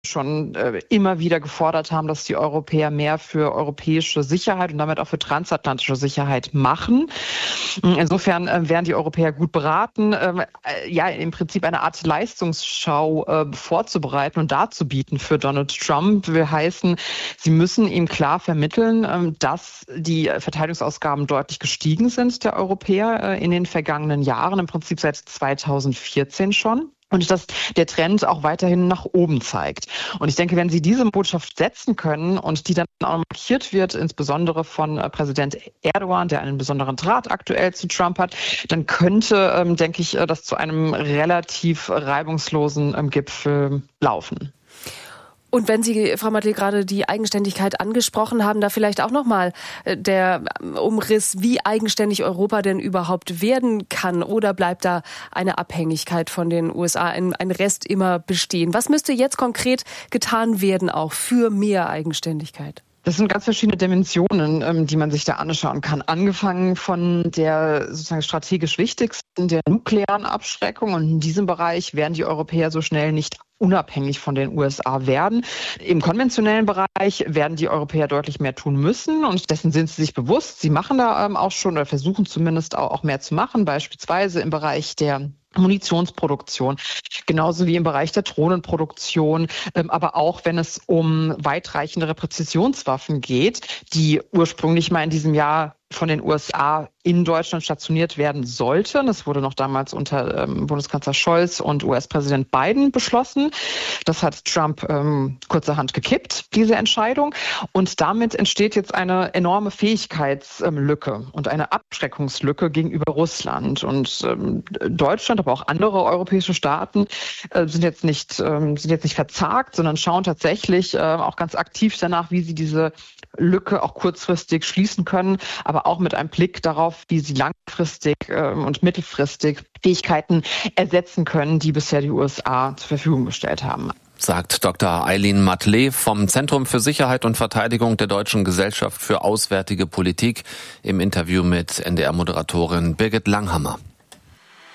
schon immer wieder gefordert haben, dass die Europäer mehr für europäische Sicherheit und damit auch für transatlantische Sicherheit machen. Insofern wären die Europäer gut beraten, im Prinzip eine Art Leistungsschau vorzubereiten und darzubieten für Donald Trump. Will heißen, sie müssen ihm klar vermitteln, dass die Verteidigungsausgaben deutlich gestiegen sind der Europäer in den vergangenen Jahren, im Prinzip seit 2014 schon. Und dass der Trend auch weiterhin nach oben zeigt. Und ich denke, wenn Sie diese Botschaft setzen können und die dann auch markiert wird, insbesondere von Präsident Erdogan, der einen besonderen Draht aktuell zu Trump hat, dann könnte, denke ich, das zu einem relativ reibungslosen Gipfel laufen. Und wenn Sie, Frau Mattlee, gerade die Eigenständigkeit angesprochen haben, da vielleicht auch nochmal der Umriss, wie eigenständig Europa denn überhaupt werden kann, oder bleibt da eine Abhängigkeit von den USA, ein Rest immer bestehen? Was müsste jetzt konkret getan werden, auch für mehr Eigenständigkeit? Das sind ganz verschiedene Dimensionen, die man sich da anschauen kann. Angefangen von der sozusagen strategisch wichtigsten, der nuklearen Abschreckung. Und in diesem Bereich werden die Europäer so schnell nicht unabhängig von den USA werden. Im konventionellen Bereich werden die Europäer deutlich mehr tun müssen und dessen sind sie sich bewusst. Sie machen da auch schon oder versuchen zumindest auch mehr zu machen, beispielsweise im Bereich der Munitionsproduktion, genauso wie im Bereich der Drohnenproduktion, aber auch wenn es um weitreichendere Präzisionswaffen geht, die ursprünglich mal in diesem Jahr von den USA in Deutschland stationiert werden sollten. Das wurde noch damals unter Bundeskanzler Scholz und US-Präsident Biden beschlossen. Das hat Trump kurzerhand gekippt, diese Entscheidung. Und damit entsteht jetzt eine enorme Fähigkeitslücke und eine Abschreckungslücke gegenüber Russland. Und Deutschland, aber auch andere europäische Staaten sind jetzt nicht verzagt, sondern schauen tatsächlich auch ganz aktiv danach, wie sie diese Lücke auch kurzfristig schließen können, aber auch mit einem Blick darauf, wie sie langfristig und mittelfristig Fähigkeiten ersetzen können, die bisher die USA zur Verfügung gestellt haben. Sagt Dr. Eileen Mattlee vom Zentrum für Sicherheit und Verteidigung der Deutschen Gesellschaft für Auswärtige Politik im Interview mit NDR-Moderatorin Birgit Langhammer.